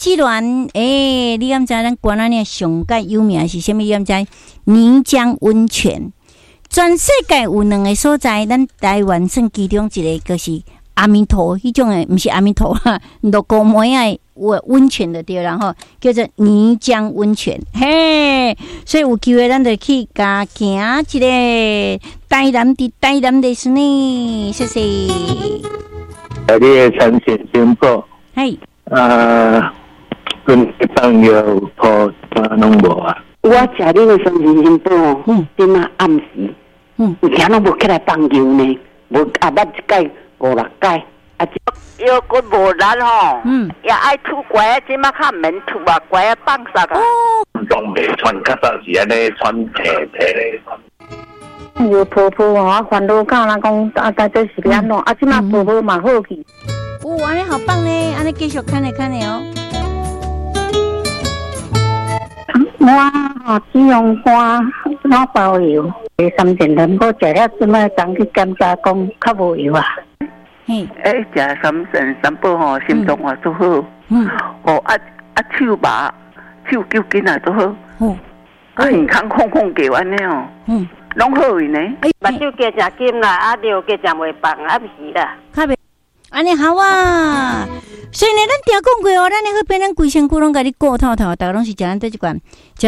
基峦，你敢知咱关仔岭上界有名是啥物？你敢知？泥浆温泉。全世界有2个所在，咱台湾算其中一个，就是阿弥陀迄种诶，毋是阿弥陀哈，落高梅啊温泉的对啦吼，叫做泥浆温泉。嘿，所以有机会咱就去加行一个台南的是呢，谢谢。 你的产线宣布， 嘿， 跟朋友破拢无啊。 我食你的生鲜新报哦，今仔暗时，有听拢无起来放油呢，无啊捌一届5、6届， 又佫无力吼，也爱吐乖，即马较毋免吐啊，乖放煞啊。 拢袂穿，较早是安尼穿皮咧。 有婆婆哦，烦恼到人讲啊，大概是安怎？啊，即马婆婆嘛好去。 安尼好棒呢，安尼继续看咧哦。 我只用花老包油，3件人我食了，即摆当去检查讲较无油啊。 食3件3宝吼，心脏也都好。手麻，手揪筋也都好。健康空叫安尼哦。拢好呢。目睭加食金啦，尿加食袂放，毋是啦。 安尼好啊！所以呢，咱听讲过哦，咱那边咱规身躯拢甲你顾透透，大家拢是食咱这款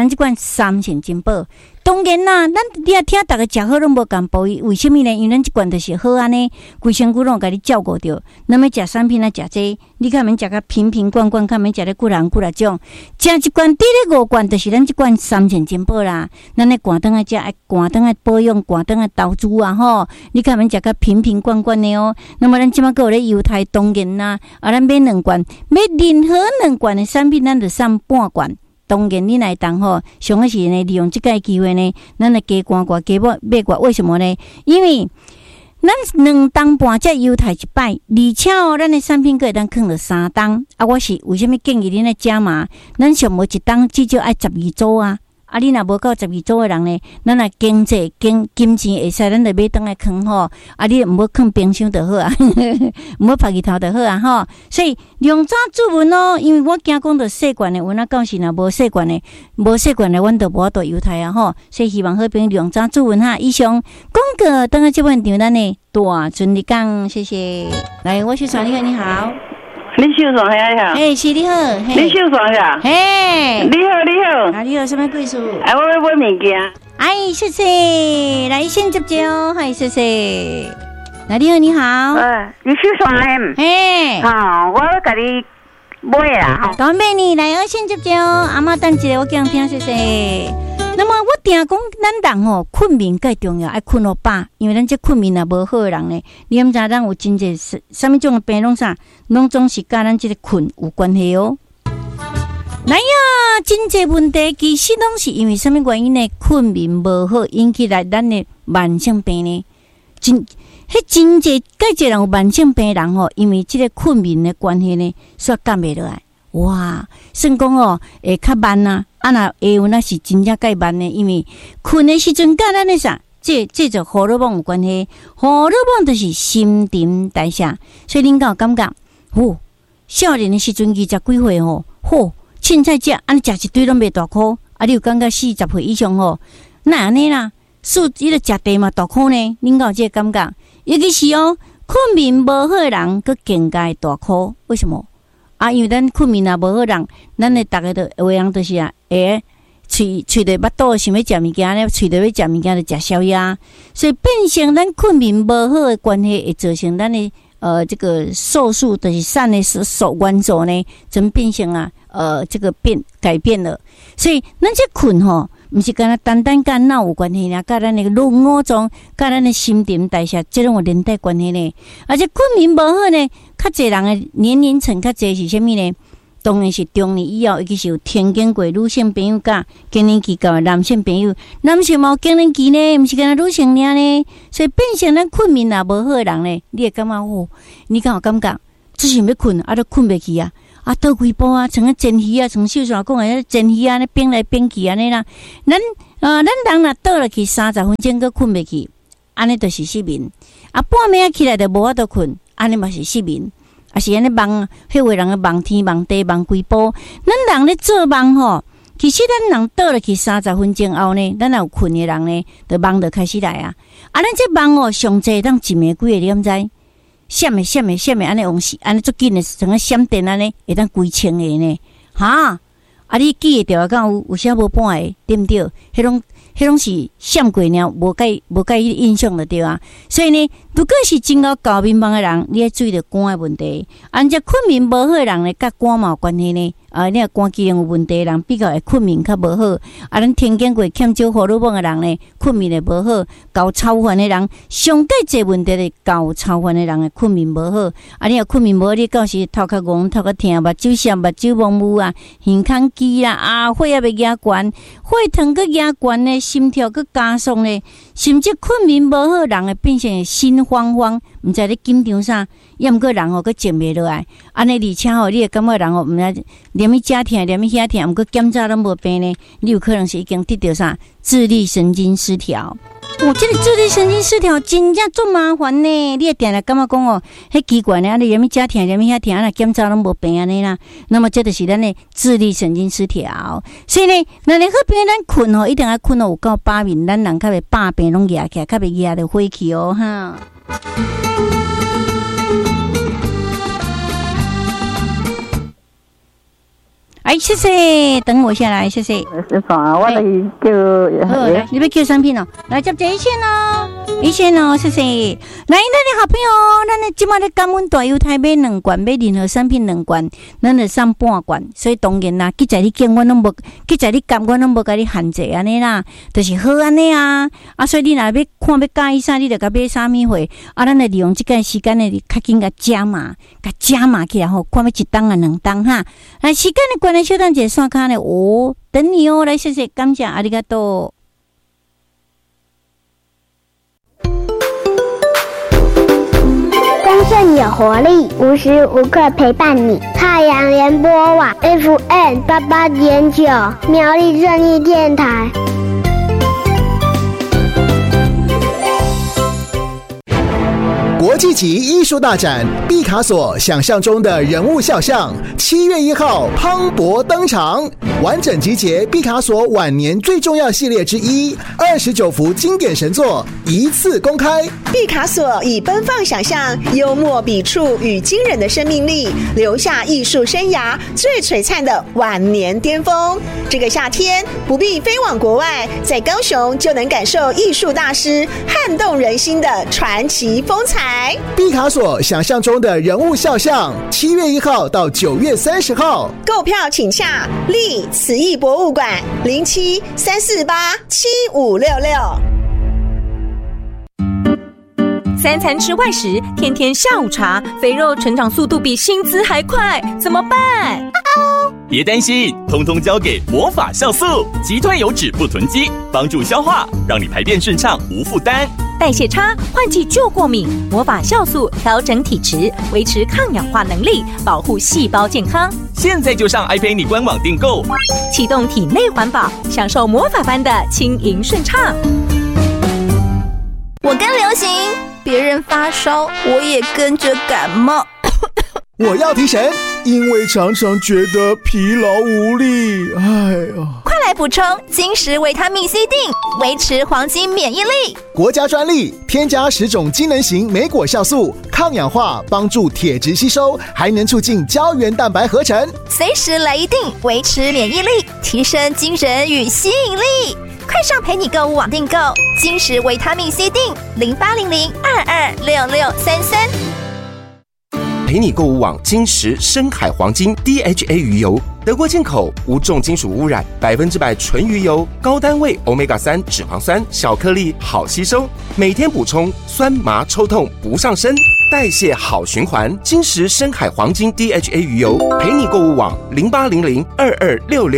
3全金宝。当然啦，你也听大家食好拢无共补，为什么呢？因为咱这款就是好安尼，规身躯拢甲你照顾着。那么食产品啊，食这，你看免食甲瓶罐，看免食咧几人种。食一罐滴咧5罐，就是咱这款3全金宝啦。咱咧寒灯啊食，爱寒灯啊保养，寒灯啊投资啊吼。你看免食甲瓶罐的哦。那么咱即马个有咧犹太当然啦，咱买2罐，买任何2罐的产品，咱就送半罐。当然，你来当吼，上个是呢，利用这个机会呢，咱来加关挂、加买挂。为什么呢？因为咱2当半才犹太一摆，而且咱的产品可以当放了3当。我是为什么建议恁来加码？咱上无1当至少爱12组啊！你若无到12组的人呢，咱若经济金钱会使，咱就买当来放吼。你毋好放冰箱就好啊，毋好晒日头就好啊吼。所以量早注文哦，因为我惊讲到细罐的，阮到时若无细罐的，阮就无法度犹太啊吼。所以希望好朋友量早注文哈。以上广告等下这半场咱呢大顺利讲，谢谢。来，我是传你好。 你秀爽呀？ 是你好。 你秀爽呀？你好。 你好，什么贵数？ 我要买物件。 谢谢。来，先接招，谢谢。你好。 你秀爽我要甲你买啦。 多买你来，先接招。阿妈等一下，我讲听，谢谢。那么我听讲，咱人吼困眠介重要，爱困到饱，因为咱这困眠也无好的人呢，你毋知咱有真济什么种的病拢总是甲咱这个困有关系哦。来呀，真济问题其实拢是因为什么原因呢？困眠无好引起来咱的慢性病呢？真济介济人有慢性病人吼，因为这个困眠的关系呢，煞减袂落来。哇，算讲会较慢啊！若下午那是真正介慢呢，因为困的时阵甲咱的啥，这就荷尔蒙有关系。荷尔蒙就是新陈代谢，所以恁敢有感觉？少年的时阵20几岁凊彩食，安尼食一堆拢袂大箍。你有感觉40岁以上那安尼啦？伊就食茶嘛大箍呢？恁敢有这个感觉？尤其是困眠无好的人，佫更加大箍。为什么？因为咱困眠也无好人，咱的大家都有人就是喙着巴肚想要食物件咧，喙着要食物件就食宵夜，所以变成咱困眠无好的关系，会造成咱的这个瘦素就是肾的元素呢，真变成这个改变了。所以咱这困毋是单甲脑有关系啦，甲咱的五脏、甲咱的新陈代谢，这种有连带关系呢。而且困眠无好呢，较侪人的年龄层较侪是啥物呢？当然是中年以后，尤其是有天经过女性朋友甲更年期到男性朋友，男性嘛有更年期呢，毋是干那女性尔呢，所以变成咱困眠也无好的人呢，你会感觉你敢有感觉？只是要困，都困袂去啊！倒几步啊，像个煎鱼啊，像秀山讲的煎鱼啊，变来变去安尼啦。咱人若倒落去30分钟，佫困袂去，安尼就是失眠。半暝起来就无法度困，安尼嘛是失眠。 也是安尼梦，迄位人个梦天梦地梦规波。咱人咧做梦吼，其实咱人倒落去30分钟后呢，咱有困的人呢，就梦就开始来啊。啊，咱这梦哦，上济当1个几个，你敢知？闪的，安尼往时，安尼足紧的，像个闪电安尼，会当几千个呢？哈！啊，你记会着敢有啥无半个，对毋对？迄拢是闪过了，无介印象就对啊。所以呢，如果是真有高眠梦的人，你要注意到肝的问题。这困眠无好的人呢，甲肝嘛有关系呢。你肝机能有问题的人，比较会困眠较无好。咱天经过欠少荷尔蒙的人呢，困眠会无好。高超凡的人，上介济问题的高超凡的人的困眠无好。你若困眠无好，你到时头壳晕、头壳痛、目睭涩、目睭蒙雾啊，耳孔肌啦，血压要压悬，血糖搁压悬呢，心跳搁加速呢，甚至困眠无好，人会变成心慌慌，毋知你紧张啥，也毋过人搁静袂落来。安尼而且你会感觉人毋知连伊遮疼，连伊遐疼，毋过检查拢无病呢，你有可能是已经得到啥自律神经失调。这个自律神经失调真正足麻烦呢。你会定来感觉讲迄奇怪呢，你连伊遮疼，连伊遐疼，那检查拢无病安尼啦。那么这就是咱的自律神经失调。所以呢，那你好病咱困一定要困有够把面，咱人较袂把病拢压起来，较袂压着火气哈。谢谢，等我下来，谢谢。 师傅啊，我来叫， 你要叫产品哦，来接一线哦，一线哦，谢谢。来，咱的好朋友，咱的今麦的感恩大犹太买2罐，买任何产品2罐，咱就送半罐。所以当然啦，记在你见我拢无，记在你感我拢无甲你限制安尼啦，就是好安尼啊。所以你若要看要介意啥，你就甲买啥物货。咱就利用这个时间呢，较紧甲加码起来吼，看要1档啊2档哈。来，时间的关系。小等者刷卡呢，等你哦，来谢谢，感谢，ありがとう。 丰盛有活力，无时无刻陪伴你。太阳联播网 FM 88.9，苗栗正义电台。 国际级艺术大展毕卡索想象中的人物肖像，7月1号磅礴登场，完整集结毕卡索晚年最重要系列之一，29幅经典神作一次公开。 毕卡索以奔放想象、幽默笔触与惊人的生命力，留下艺术生涯最璀璨的晚年巅峰。这个夏天不必飞往国外，在高雄就能感受艺术大师撼动人心的传奇风采。 毕卡索想象中的人物肖像，7月1号到9月30号， 购票请洽立慈艺博物馆07-348-7566。 3餐吃外食，天天下午茶，肥肉成长速度比薪资还快，怎么办？ 别担心，通通交给魔法酵素，击退油脂不囤积，帮助消化，让你排便顺畅无负担。 代谢差，换季就过敏，魔法酵素调整体质，维持抗氧化能力，保护细胞健康。 现在就上爱陪你官网订购， 启动体内环保，享受魔法般的轻盈顺畅。 我跟流行，别人发烧，我也跟着感冒。 我要提神，因为常常觉得疲劳无力。 快来补充金石维他命 C 锭，维持黄金免疫力。 国家专利，添加10种机能型莓果酵素，抗氧化，帮助铁质吸收，还能促进胶原蛋白合成。 随时来一锭，维持免疫力，提升精神与吸引力。快上陪你购物网订购金石维他命 C 锭，0800226633。 陪你购物网金石深海黄金 DHA 鱼油，德国进口，无重金属污染，100%纯鱼油，高单位 Omega-3 脂肪酸，小颗粒好吸收，每天补充，酸麻抽痛不上身，代谢好循环。金石深海黄金 DHA 鱼油，陪你购物网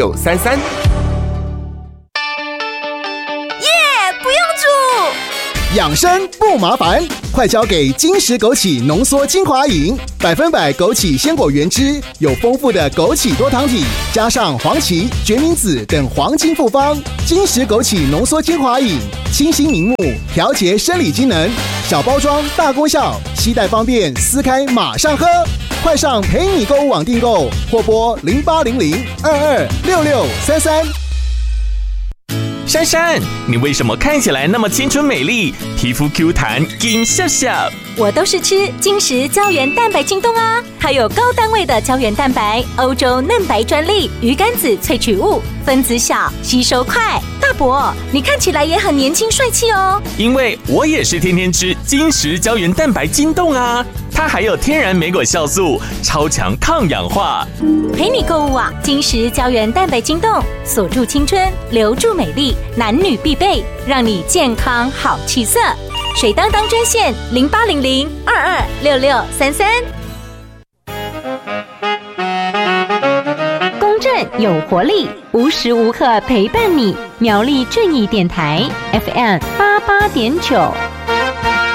0800226633。 不用煮， 养生不麻烦，快交给金石枸杞浓缩精华饮，100%枸杞鲜果原汁，有丰富的枸杞多糖体，加上黄芪、决明子等黄金复方。金石枸杞浓缩精华饮，清新明目，调节生理机能，小包装大功效，携带方便，撕开马上喝。快上陪你购物网订购，或拨0800226633。 珊珊，你为什么看起来那么清纯美丽，皮肤 Q 弹金笑笑？ 我都是吃金石胶原蛋白晶冻啊，它有高单位的胶原蛋白，欧洲嫩白专利，鱼肝子萃取物，分子小，吸收快。大伯，你看起来也很年轻帅气哦。 因为我也是天天吃金石胶原蛋白晶冻啊，它还有天然莓果酵素，超强抗氧化。 陪你购物网，金石胶原蛋白晶冻，锁住青春，留住美丽，男女必备，让你健康好气色。水当当专线0800226633。公正有活力，无时无刻陪伴你。苗栗正义电台 FM88.9。